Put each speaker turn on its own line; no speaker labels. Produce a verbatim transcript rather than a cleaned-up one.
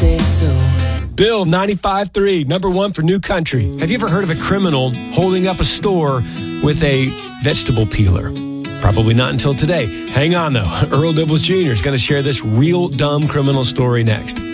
say so.
Bill, ninety-five point three, number one for New Country. Have you ever heard of a criminal holding up a store with a vegetable peeler? Probably not until today. Hang on, though. Earl Dibbles Junior is going to share this real dumb criminal story next.